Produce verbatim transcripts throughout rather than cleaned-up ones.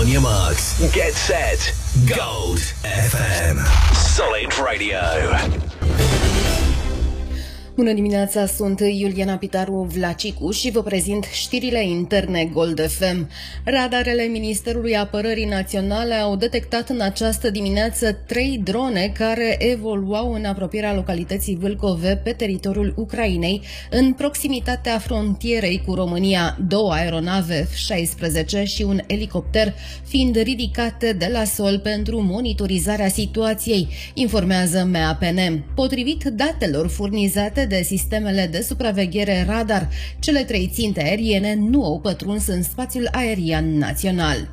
your marks. Get set. Gold F M. Solid Radio. Bună dimineața, sunt Iuliana Pitaru Vlacicu și vă prezint știrile interne Gold F M. Radarele Ministerului Apărării Naționale au detectat în această dimineață trei drone care evoluau în apropierea localității Vâlcove pe teritoriul Ucrainei, în proximitatea frontierei cu România, două aeronave F șaisprezece și un elicopter fiind ridicate de la sol pentru monitorizarea situației, informează M A P N. Potrivit datelor furnizate de sistemele de supraveghere radar, cele trei ținte aeriene nu au pătruns în spațiul aerian național.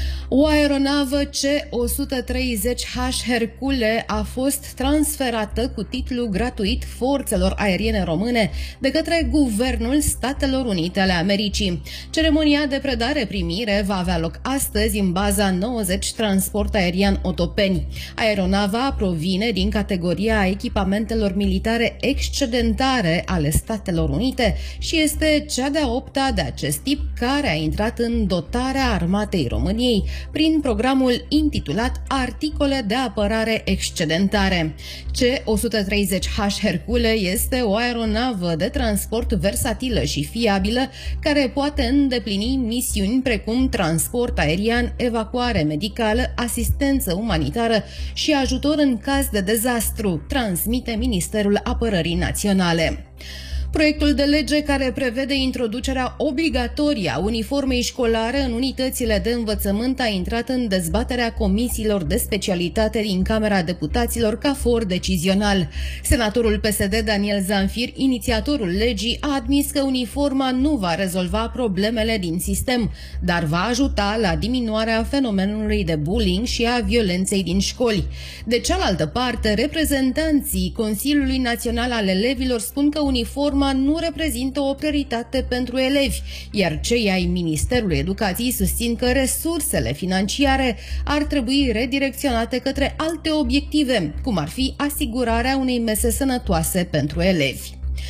O aeronavă C o sută treizeci H Hercule a fost transferată cu titlu gratuit forțelor aeriene române de către Guvernul Statelor Unite ale Americii. Ceremonia de predare-primire va avea loc astăzi în baza nouăzeci Transport Aerian Otopeni. Aeronava provine din categoria echipamentelor militare excedentare ale Statelor Unite și este cea de-a opta de acest tip care a intrat în dotarea Armatei României prin programul intitulat Articole de apărare excedentare. C o sută treizeci H Hercule este o aeronavă de transport versatilă și fiabilă care poate îndeplini misiuni precum transport aerian, evacuare medicală, asistență umanitară și ajutor în caz de dezastru, transmite Ministerul Apărării Naționale. Proiectul de lege care prevede introducerea obligatorie a uniformei școlare în unitățile de învățământ a intrat în dezbaterea comisiilor de specialitate din Camera Deputaților ca for decizional. Senatorul P S D Daniel Zamfir, inițiatorul legii, a admis că uniforma nu va rezolva problemele din sistem, dar va ajuta la diminuarea fenomenului de bullying și a violenței din școli. De cealaltă parte, reprezentanții Consiliului Național al Elevilor spun că uniforma nu reprezintă o prioritate pentru elevi, iar cei ai Ministerului Educației susțin că resursele financiare ar trebui redirecționate către alte obiective, cum ar fi asigurarea unei mese sănătoase pentru elevi.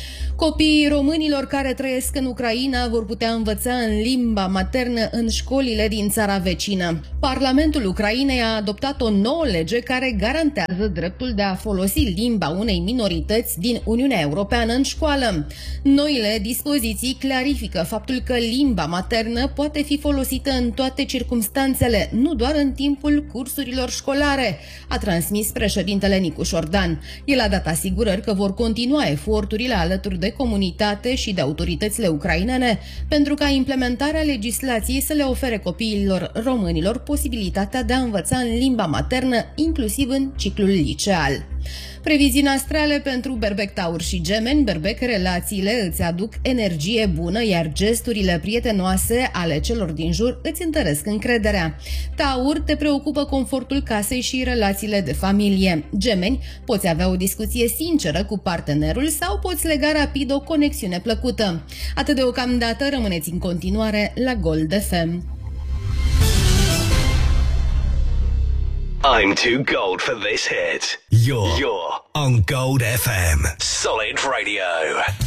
Copiii românilor care trăiesc în Ucraina vor putea învăța în limba maternă în școlile din țara vecină. Parlamentul Ucrainei a adoptat o nouă lege care garantează dreptul de a folosi limba unei minorități din Uniunea Europeană în școală. Noile dispoziții clarifică faptul că limba maternă poate fi folosită în toate circumstanțele, nu doar în timpul cursurilor școlare, a transmis președintele Nicu Șordan. El a dat asigurări că vor continua eforturile alături de de comunitate și de autoritățile ucrainene pentru ca implementarea legislației să le ofere copiilor românilor posibilitatea de a învăța în limba maternă, inclusiv în ciclul liceal. Previziuni astrale pentru Berbec, Taur și Gemeni. Berbec, relațiile îți aduc energie bună, iar gesturile prietenoase ale celor din jur îți întăresc încrederea. Taur, te preocupă confortul casei și relațiile de familie. Gemeni, poți avea o discuție sinceră cu partenerul sau poți lega rapid o conexiune plăcută. Atât deocamdată, rămâneți în continuare la Gold F M. I'm too gold for this hit. You're, You're on Gold F M. Solid Radio.